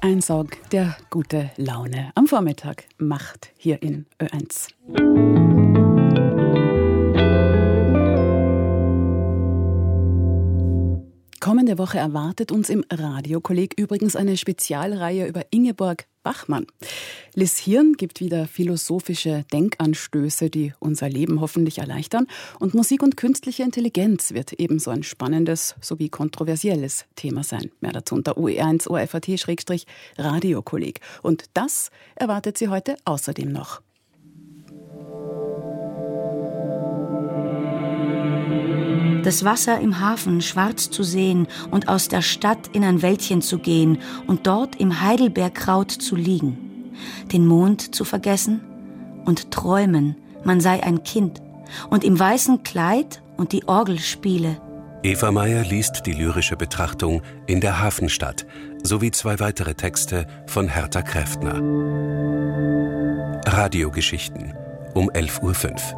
Ein Song der gute Laune am Vormittag macht hier in Ö1. Kommende Woche erwartet uns im Radiokolleg übrigens eine Spezialreihe über Ingeborg Bachmann. Liz Hirn gibt wieder philosophische Denkanstöße, die unser Leben hoffentlich erleichtern. Und Musik und künstliche Intelligenz wird ebenso ein spannendes sowie kontroversielles Thema sein. Mehr dazu unter OE1 ORFAT-Radiokolleg. Und das erwartet Sie heute außerdem noch. Das Wasser im Hafen schwarz zu sehen und aus der Stadt in ein Wäldchen zu gehen und dort im Heidelbeerkraut zu liegen, den Mond zu vergessen und träumen, man sei ein Kind und im weißen Kleid und die Orgel spiele. Eva Meyer liest die lyrische Betrachtung in der Hafenstadt sowie 2 weitere Texte von Hertha Kräftner. Radiogeschichten um 11.05 Uhr.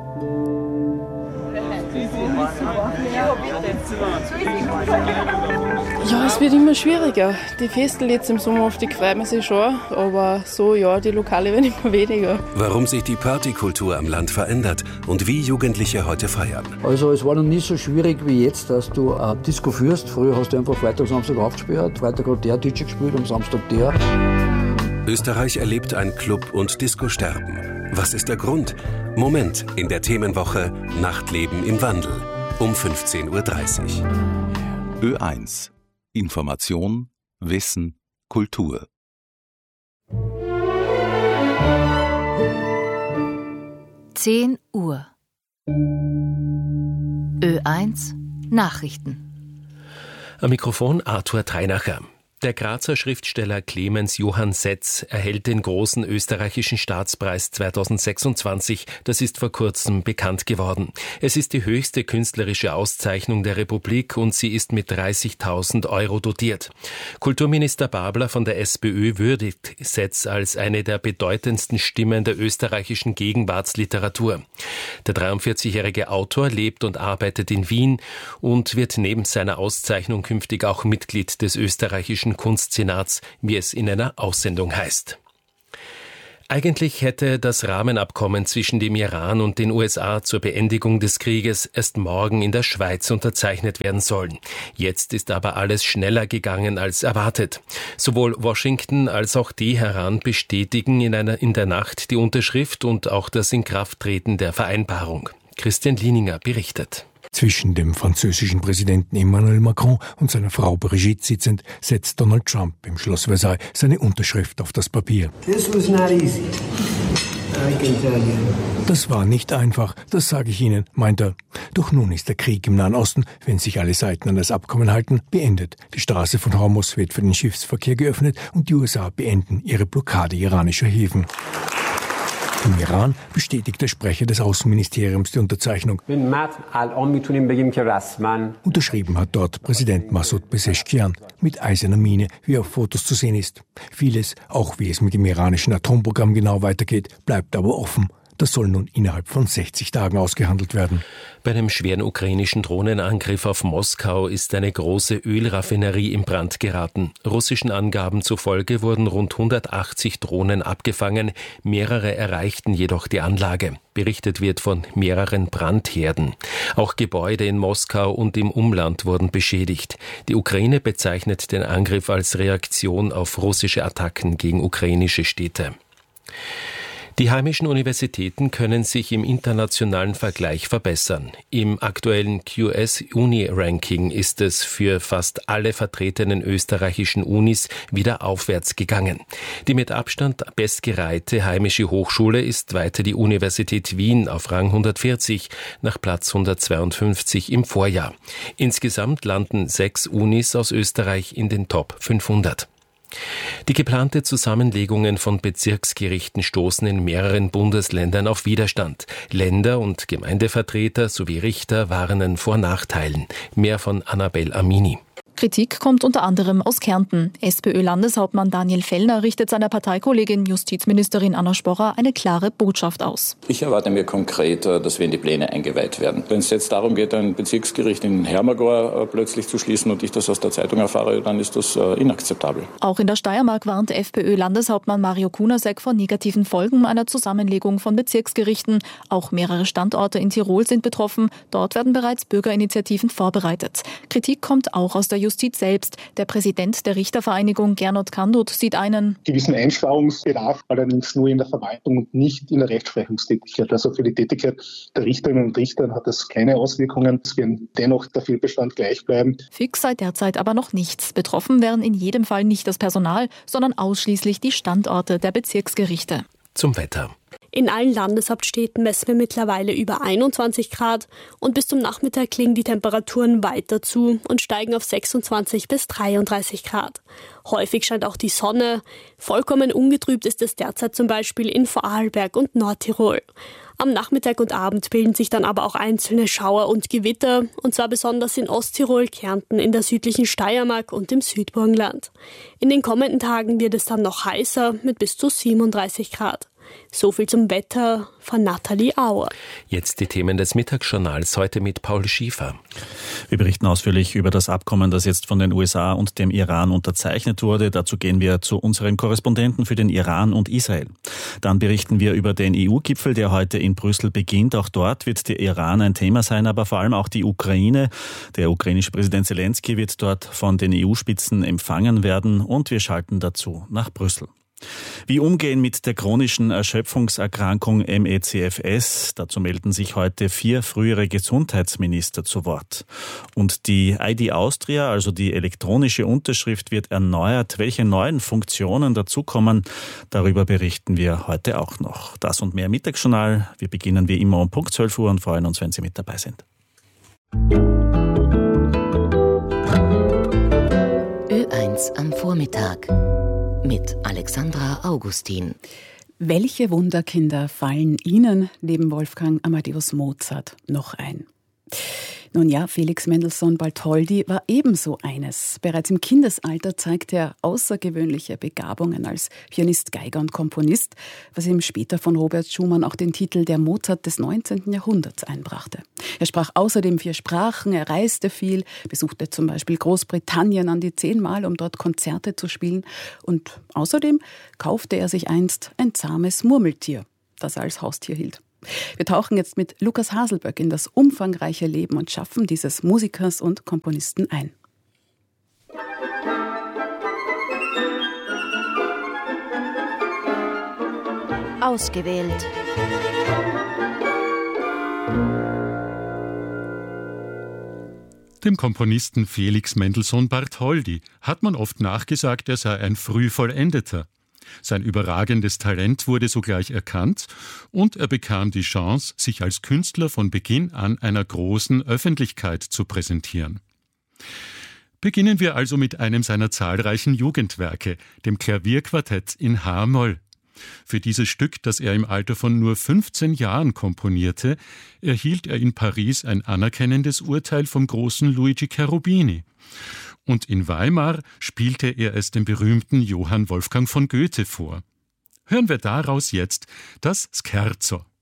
Ja, es wird immer schwieriger. Die Festel jetzt im Sommer, auf die freuen wir sich schon, aber so, ja, die Lokale werden immer weniger. Warum sich die Partykultur am Land verändert und wie Jugendliche heute feiern. Also es war noch nie so schwierig wie jetzt, dass du eine Disco führst. Früher hast du einfach Freitag, Samstag aufgespielt, Freitag hat der DJ gespielt, am Samstag der. Österreich erlebt ein Club- und Disco-Sterben. Was ist der Grund? Moment in der Themenwoche Nachtleben im Wandel um 15.30 Uhr. Ö1. Information, Wissen, Kultur. Uhr. Ö1 Nachrichten. Am Mikrofon Arthur Treinacher. Der Grazer Schriftsteller Clemens Johann Setz erhält den großen österreichischen Staatspreis 2026. Das ist vor kurzem bekannt geworden. Es ist die höchste künstlerische Auszeichnung der Republik und sie ist mit 30.000 € dotiert. Kulturminister Babler von der SPÖ würdigt Setz als eine der bedeutendsten Stimmen der österreichischen Gegenwartsliteratur. Der 43-jährige Autor lebt und arbeitet in Wien und wird neben seiner Auszeichnung künftig auch Mitglied des österreichischen Kunstsenats, wie es in einer Aussendung heißt. Eigentlich hätte das Rahmenabkommen zwischen dem Iran und den USA zur Beendigung des Krieges erst morgen in der Schweiz unterzeichnet werden sollen. Jetzt ist aber alles schneller gegangen als erwartet. Sowohl Washington als auch Teheran bestätigen in der Nacht die Unterschrift und auch das Inkrafttreten der Vereinbarung. Christian Lieninger berichtet. Zwischen dem französischen Präsidenten Emmanuel Macron und seiner Frau Brigitte sitzend, setzt Donald Trump im Schloss Versailles seine Unterschrift auf das Papier. Das war nicht einfach, das sage ich Ihnen, meint er. Doch nun ist der Krieg im Nahen Osten, wenn sich alle Seiten an das Abkommen halten, beendet. Die Straße von Hormuz wird für den Schiffsverkehr geöffnet und die USA beenden ihre Blockade iranischer Häfen. Im Iran bestätigt der Sprecher des Außenministeriums die Unterzeichnung. Unterschrieben hat dort Präsident Massoud Pezeshkian mit eiserner Miene, wie auf Fotos zu sehen ist. Vieles, auch wie es mit dem iranischen Atomprogramm genau weitergeht, bleibt aber offen. Das soll nun innerhalb von 60 Tagen ausgehandelt werden. Bei einem schweren ukrainischen Drohnenangriff auf Moskau ist eine große Ölraffinerie in Brand geraten. Russischen Angaben zufolge wurden rund 180 Drohnen abgefangen, mehrere erreichten jedoch die Anlage. Berichtet wird von mehreren Brandherden. Auch Gebäude in Moskau und im Umland wurden beschädigt. Die Ukraine bezeichnet den Angriff als Reaktion auf russische Attacken gegen ukrainische Städte. Die heimischen Universitäten können sich im internationalen Vergleich verbessern. Im aktuellen QS-Uni-Ranking ist es für fast alle vertretenen österreichischen Unis wieder aufwärts gegangen. Die mit Abstand bestgereihte heimische Hochschule ist weiter die Universität Wien auf Rang 140 nach Platz 152 im Vorjahr. Insgesamt landen 6 Unis aus Österreich in den Top 500. Die geplante Zusammenlegungen von Bezirksgerichten stoßen in mehreren Bundesländern auf Widerstand. Länder- und Gemeindevertreter sowie Richter warnen vor Nachteilen. Mehr von Annabel Amini. Kritik kommt unter anderem aus Kärnten. SPÖ-Landeshauptmann Daniel Fellner richtet seiner Parteikollegin Justizministerin Anna Sporrer eine klare Botschaft aus. Ich erwarte mir konkret, dass wir in die Pläne eingeweiht werden. Wenn es jetzt darum geht, ein Bezirksgericht in Hermagor plötzlich zu schließen und ich das aus der Zeitung erfahre, dann ist das inakzeptabel. Auch in der Steiermark warnt FPÖ-Landeshauptmann Mario Kunasek vor negativen Folgen einer Zusammenlegung von Bezirksgerichten. Auch mehrere Standorte in Tirol sind betroffen. Dort werden bereits Bürgerinitiativen vorbereitet. Kritik kommt auch aus der Justiz selbst. Der Präsident der Richtervereinigung Gernot Kandut sieht einen gewissen Einsparungsbedarf, allerdings nur in der Verwaltung und nicht in der Rechtsprechungstätigkeit. Also für die Tätigkeit der Richterinnen und Richter hat das keine Auswirkungen. Es wird dennoch der Fehlbestand gleich bleiben. Fix sei derzeit aber noch nichts. Betroffen wären in jedem Fall nicht das Personal, sondern ausschließlich die Standorte der Bezirksgerichte. Zum Wetter. In allen Landeshauptstädten messen wir mittlerweile über 21 Grad und bis zum Nachmittag klingen die Temperaturen weiter zu und steigen auf 26 bis 33 Grad. Häufig scheint auch die Sonne. Vollkommen ungetrübt ist es derzeit zum Beispiel in Vorarlberg und Nordtirol. Am Nachmittag und Abend bilden sich dann aber auch einzelne Schauer und Gewitter, und zwar besonders in Osttirol, Kärnten, in der südlichen Steiermark und im Südburgenland. In den kommenden Tagen wird es dann noch heißer mit bis zu 37 Grad. So viel zum Wetter von Nathalie Auer. Jetzt die Themen des Mittagsjournals, heute mit Paul Schiefer. Wir berichten ausführlich über das Abkommen, das jetzt von den USA und dem Iran unterzeichnet wurde. Dazu gehen wir zu unseren Korrespondenten für den Iran und Israel. Dann berichten wir über den EU-Gipfel, der heute in Brüssel beginnt. Auch dort wird der Iran ein Thema sein, aber vor allem auch die Ukraine. Der ukrainische Präsident Zelensky wird dort von den EU-Spitzen empfangen werden, und wir schalten dazu nach Brüssel. Wie umgehen mit der chronischen Erschöpfungserkrankung MECFS? Dazu melden sich heute 4 frühere Gesundheitsminister zu Wort. Und die ID Austria, also die elektronische Unterschrift, wird erneuert. Welche neuen Funktionen dazukommen, darüber berichten wir heute auch noch. Das und mehr im Mittagsjournal. Wir beginnen wie immer um Punkt 12 Uhr und freuen uns, wenn Sie mit dabei sind. Ö1 am Vormittag mit Alexandra Augustin. Welche Wunderkinder fallen Ihnen neben Wolfgang Amadeus Mozart noch ein? Nun ja, Felix Mendelssohn Bartholdy war ebenso eines. Bereits im Kindesalter zeigte er außergewöhnliche Begabungen als Pianist, Geiger und Komponist, was ihm später von Robert Schumann auch den Titel der Mozart des 19. Jahrhunderts einbrachte. Er sprach außerdem 4 Sprachen, er reiste viel, besuchte zum Beispiel Großbritannien an die 10 Mal, um dort Konzerte zu spielen. Und außerdem kaufte er sich einst ein zahmes Murmeltier, das er als Haustier hielt. Wir tauchen jetzt mit Lukas Haselböck in das umfangreiche Leben und Schaffen dieses Musikers und Komponisten ein. Ausgewählt. Dem Komponisten Felix Mendelssohn Bartholdy hat man oft nachgesagt, er sei ein Frühvollendeter. Sein überragendes Talent wurde sogleich erkannt und er bekam die Chance, sich als Künstler von Beginn an einer großen Öffentlichkeit zu präsentieren. Beginnen wir also mit einem seiner zahlreichen Jugendwerke, dem Klavierquartett in H-Moll. Für dieses Stück, das er im Alter von nur 15 Jahren komponierte, erhielt er in Paris ein anerkennendes Urteil vom großen Luigi Cherubini. Und in Weimar spielte er es dem berühmten Johann Wolfgang von Goethe vor. Hören wir daraus jetzt das Scherzo.